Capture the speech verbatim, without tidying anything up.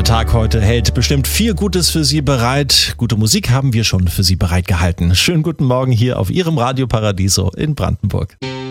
Der Tag heute hält bestimmt viel Gutes für Sie bereit. Gute Musik haben wir schon für Sie bereitgehalten. Schönen guten Morgen hier auf Ihrem Radio Paradiso in Brandenburg.